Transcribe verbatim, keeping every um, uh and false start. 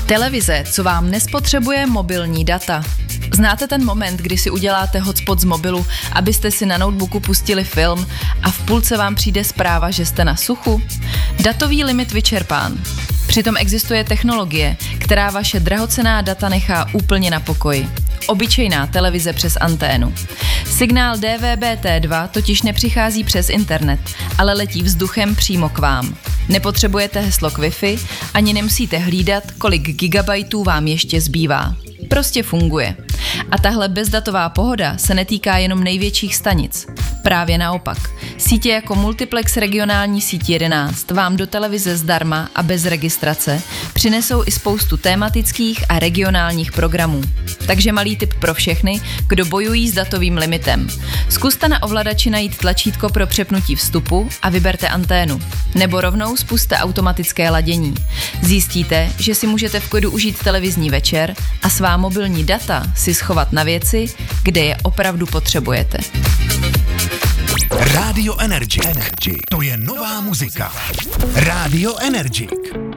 Televize, co vám nespotřebuje mobilní data. Znáte ten moment, kdy si uděláte hotspot z mobilu, abyste si na notebooku pustili film a v půlce vám přijde zpráva, že jste na suchu? Datový limit vyčerpán. Přitom existuje technologie, která vaše drahocenná data nechá úplně na pokoji. Obyčejná televize přes anténu. Signál D V B T dva totiž nepřichází přes internet, ale letí vzduchem přímo k vám. Nepotřebujete heslo k Wi-Fi, ani nemusíte hlídat, kolik gigabajtů vám ještě zbývá. Prostě funguje. A tahle bezdatová pohoda se netýká jenom největších stanic. Právě naopak. Sítě jako Multiplex regionální síť jedenáct vám do televize zdarma a bez registrace přinesou i spoustu tématických a regionálních programů. Takže malý tip pro všechny, kdo bojují s datovým limitem. Zkuste na ovladači najít tlačítko pro přepnutí vstupu a vyberte anténu. Nebo rovnou spuste automatické ladění. Zjistíte, že si můžete v klidu užít televizní večer a svá mobilní data si schovat na věci, kde je opravdu potřebujete. Radio Energy. Energy. To je nová muzika. Radio Energy.